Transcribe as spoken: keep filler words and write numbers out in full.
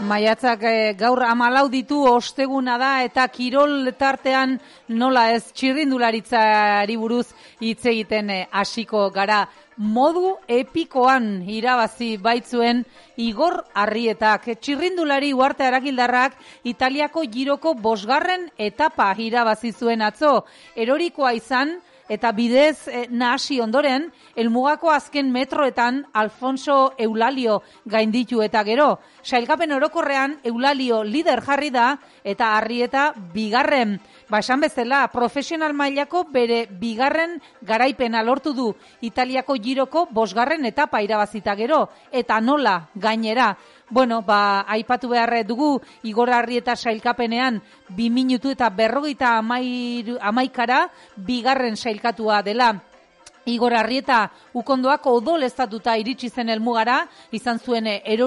Maiatzak e, gaur hamalau ditu, osteguna da eta kirol tartean nola ez txirrindularitzari buruz hitz egiten hasiko gara. Modu epikoan irabazi baitzuen Igor Arrietak. Txirrindulari Uharte Arakildarrak Italiako giroko bosgarren etapa irabazi zuen atzo. Erorikoa izan eta bidez eh, nahasi ondoren, helmugako azken metroetan Alfonso Eulalio gainditu eta gero. Sailkapen orokorrean Eulalio lider jarri da eta Arrieta bigarren. Ba, esan bezala, profesional mailako bere bigarren garaipena lortu du Italiako giroko bosgarren etapa irabazita gero. Eta nola gainera. Bueno, ba, aipatu behar dugu Igor Arrieta sailkapenean bi minutu eta berrogeita hamaikara bigarren sailkatua dela. Igor Arrieta ukondoak odol estatuta iritsi zen helmugara, izan zuen ero